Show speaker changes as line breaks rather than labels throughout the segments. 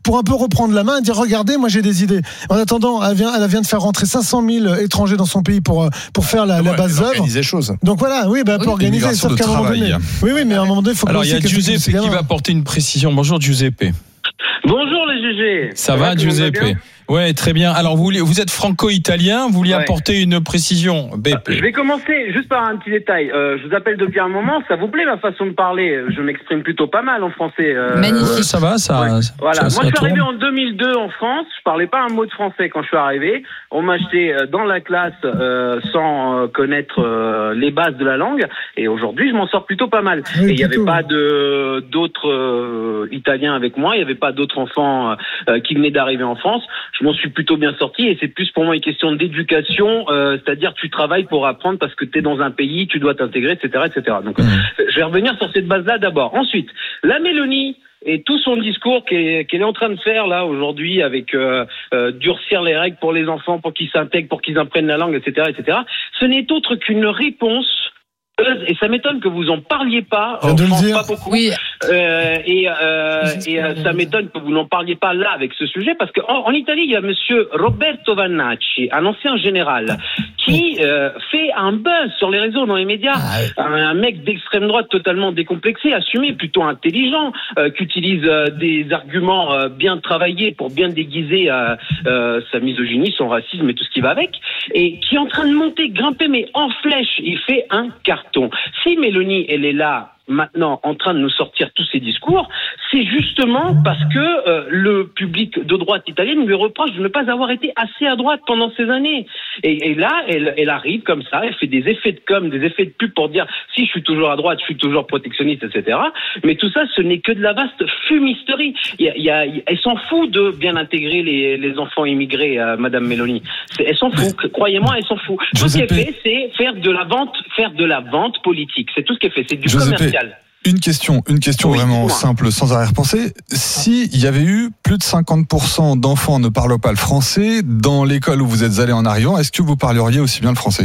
pour un peu reprendre la main et dire regardez, moi j'ai des idées. En attendant, elle vient de faire rentrer 500 000 étrangers dans son pays pour faire la base d'œuvre.
Organiser choses.
Donc voilà, oui, elle peut organiser. Sauf qu'à un moment donné, oui, mais à un moment donné, il faut.
Alors il y a Giuseppe qui va apporter une précision. Bonjour Giuseppe.
Bonjour les GG.
Ça va Giuseppe? Ouais, très bien. Alors vous êtes franco-italien, vous vouliez apporter une précision. BP.
Je vais commencer juste par un petit détail. Je vous appelle depuis un moment. Ça vous plaît ma façon de parler? Je m'exprime plutôt pas mal en français.
Magnifique. Ça va, ça.
Ouais. Voilà.
Ça,
moi, je suis arrivé en 2002 en France. Je parlais pas un mot de français quand je suis arrivé. On m'a jeté dans la classe sans connaître les bases de la langue. Et aujourd'hui, je m'en sors plutôt pas mal.
Oui,
et il n'y avait pas d'autres Italiens avec moi. Il n'y avait pas d'autres enfants qui venaient d'arriver en France. Je m'en suis plutôt bien sorti et c'est plus pour moi une question d'éducation, c'est-à-dire tu travailles pour apprendre parce que tu es dans un pays, tu dois t'intégrer, etc., etc. Donc, je vais revenir sur cette base-là d'abord. Ensuite, la Meloni et tout son discours qu'elle est en train de faire là aujourd'hui avec durcir les règles pour les enfants, pour qu'ils s'intègrent, pour qu'ils apprennent la langue, etc., etc. Ce n'est autre qu'une réponse. Et ça m'étonne que vous en parliez pas. En France, pas beaucoup. Oui. Et ça m'étonne que vous n'en parliez pas là avec ce sujet parce qu'en Italie, il y a monsieur Roberto Vannacci, un ancien général, qui fait un buzz sur les réseaux, dans les médias. Un mec d'extrême droite totalement décomplexé, assumé, plutôt intelligent, qui utilise des arguments bien travaillés pour bien déguiser sa misogynie, son racisme et tout ce qui va avec, et qui est en train de monter, grimper, mais en flèche. Il fait un carton. Si Meloni, elle est là maintenant en train de nous sortir tous ces discours, c'est justement parce que le public de droite italienne lui reproche de ne pas avoir été assez à droite pendant ces années. Et là, elle arrive comme ça, elle fait des effets de com, des effets de pub pour dire si je suis toujours à droite, je suis toujours protectionniste, etc. Mais tout ça, ce n'est que de la vaste fumisterie. Elle s'en fout de bien intégrer les enfants immigrés, Madame Meloni. Elle s'en fout. Croyez-moi, elle s'en fout. Tout ce qu'elle fait, c'est faire de la vente politique. C'est tout ce qu'elle fait. C'est du commercial.
Une question vraiment simple, sans arrière-pensée. S'il y avait eu plus de 50% d'enfants ne parlant pas le français dans l'école où vous êtes allé en arrivant, est-ce que vous parleriez aussi bien le français?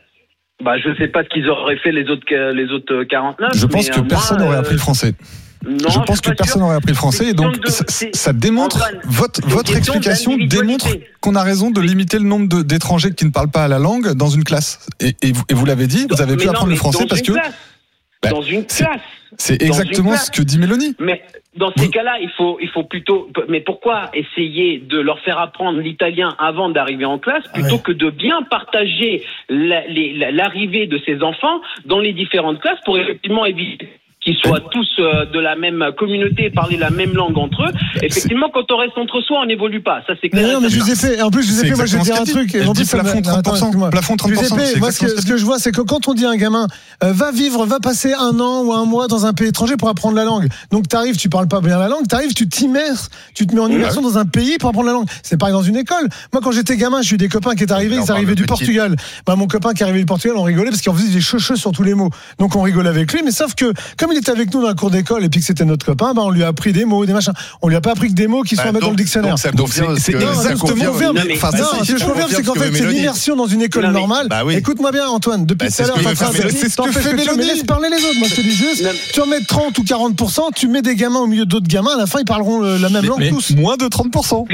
Je sais pas ce qu'ils auraient fait les autres 49.
Je pense que personne n'aurait appris le français.
Non,
je pense que personne n'aurait appris le français et donc ça démontre, votre explication démontre qu'on a raison de limiter le nombre d'étrangers qui ne parlent pas la langue dans une classe. Et vous l'avez dit, vous avez pu apprendre le français parce que...
Dans une classe.
C'est exactement ce que dit Meloni.
Mais dans ces cas-là, il faut plutôt. Mais pourquoi essayer de leur faire apprendre l'italien avant d'arriver en classe plutôt que de bien partager l'arrivée de ces enfants dans les différentes classes pour effectivement éviter qu'ils soient tous de la même communauté, parler la même langue entre eux. Effectivement, quand on reste entre soi, on n'évolue pas. Ça, c'est clair.
Mais non, mais Giuseppe, en plus, moi, je vais dire un truc.
En plus, plafond 30%. Plafond 30%.
Giuseppe, moi, ce que je vois, c'est que quand on dit à un gamin, va passer 1 an ou 1 mois dans un pays étranger pour apprendre la langue. Donc, t'arrives, tu parles pas bien la langue, t'arrives, tu t'immerses, tu te mets en immersion dans un pays pour apprendre la langue. C'est pareil dans une école. Moi, quand j'étais gamin, j'ai eu des copains qui étaient arrivés, ils arrivaient du Portugal. Mon copain qui arrivait du Portugal, on rigolait parce qu'il en faisait des cheveux sur tous les mots. Donc, on rigolait avec lui, mais sauf que, comme il était avec nous dans la cour d'école et puis que c'était notre copain, on lui a appris des mots, des machins. On lui a pas appris que des mots qui sont à mettre dans le dictionnaire.
Donc c'est exactement.
Ce que je confirme, c'est qu'en fait, c'est l'immersion dans une école normale. Écoute-moi bien, Antoine, depuis tout à l'heure,
c'est ce que fait Meloni.
Mais laisse parler les autres. Moi, je te dis juste, tu en mets 30 ou 40%, tu mets des gamins au milieu d'autres gamins, à la fin, ils parleront la même langue tous.
Moins de 30%.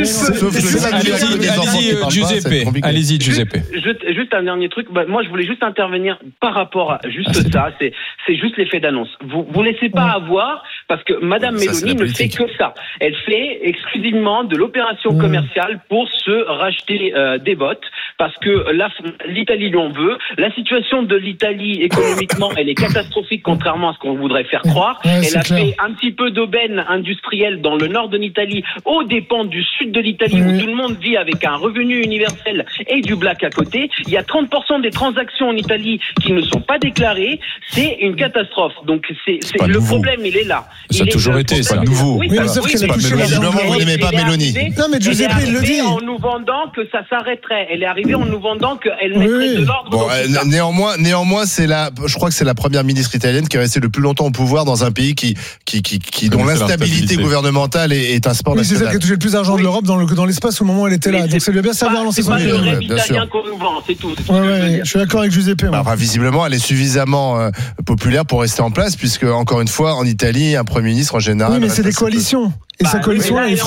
Allez-y, Giuseppe.
Juste un dernier truc. Moi, je voulais juste intervenir par rapport à juste ça. C'est juste l'effet d'annonce. Vous laissez pas avoir, parce que Madame Meloni ne fait que ça. Elle fait exclusivement de l'opération commerciale pour se racheter des votes, parce que l'Italie lui en veut. La situation de l'Italie économiquement, elle est catastrophique, contrairement à ce qu'on voudrait faire croire. Elle a fait un petit peu d'aubaine industrielle dans le nord de l'Italie, aux dépens du sud de l'Italie, où tout le monde vit avec un revenu universel et du black à côté. Il y a 30% des transactions en Italie qui ne sont pas déclarées. C'est une catastrophe. Donc le problème, il est là.
Ça a toujours été, c'est nouveau.
Oui, mais sauf qu'elle a touché la
langue. Vous n'aimez pas Meloni.
Non, mais Giuseppe, il le dit.
En nous vendant que ça s'arrêterait. Elle est arrivée en nous vendant qu'elle mettrait de l'ordre.
Bon, néanmoins, je crois que c'est la première ministre italienne qui est restée le plus longtemps au pouvoir dans un pays dont l'instabilité gouvernementale est un sport national.
C'est celle qui a touché le plus d'argent de l'Europe dans l'espace au moment où elle était là. Donc ça lui a bien servi à lancer son
pays. C'est pas le rêve italien qu'on nous vend, c'est tout.
Je suis d'accord avec Giuseppe.
Visiblement, elle est suffisamment populaire pour rester en place, puisque encore une fois, en Italie, un premier ministre en général.
Oui, mais c'est des coalitions. Et sa coalition,